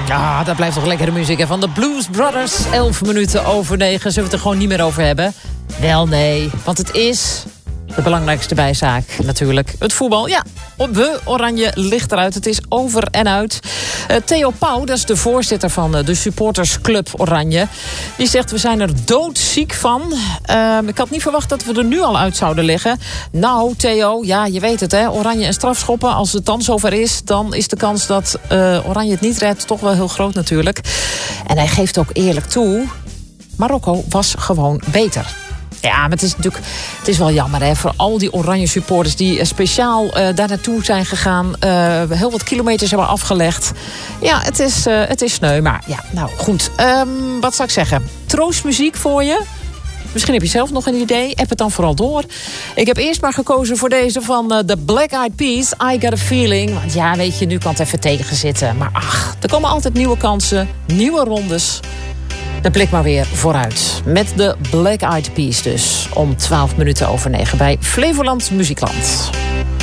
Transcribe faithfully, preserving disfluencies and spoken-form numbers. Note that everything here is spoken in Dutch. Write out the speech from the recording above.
Ja, dat blijft toch lekkere muziek hè? Van de Blues Brothers. elf minuten over negen. Zullen we het er gewoon niet meer over hebben? Wel nee, want het is de belangrijkste bijzaak natuurlijk. Het voetbal, ja. We Oranje ligt eruit. Het is over en uit. Uh, Theo Pauw, dat is de voorzitter van uh, de supportersclub Oranje. Die zegt, we zijn er doodziek van. Uh, ik had niet verwacht dat we er nu al uit zouden liggen. Nou, Theo, ja, je weet het, hè. Oranje en strafschoppen. Als het dan zover is, dan is de kans dat uh, Oranje het niet redt toch wel heel groot natuurlijk. En hij geeft ook eerlijk toe, Marokko was gewoon beter. Ja, maar het is natuurlijk het is wel jammer hè, voor al die Oranje supporters die speciaal uh, daar naartoe zijn gegaan. Uh, heel wat kilometers hebben afgelegd. Ja, het is, uh, het is sneu. Maar ja, nou goed. Um, wat zou ik zeggen? Troostmuziek voor je. Misschien heb je zelf nog een idee. App het dan vooral door. Ik heb eerst maar gekozen voor deze van uh, de Black Eyed Peas. I Got a Feeling. Want ja, weet je, nu kan het even tegen zitten. Maar ach, er komen altijd nieuwe kansen. Nieuwe rondes. De blik maar weer vooruit. Met de Black Eyed Peas dus. Om twaalf minuten over negen bij Flevoland Muziekland.